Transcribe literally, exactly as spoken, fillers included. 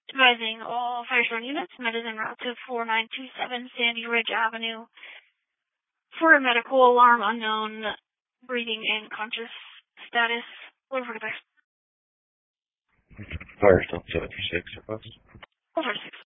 Advising all Firestone units, med is en route to four nine two seven Sandy Ridge Avenue for a medical alarm unknown, breathing and conscious status. What for the Firestone seven three six, request. Over six.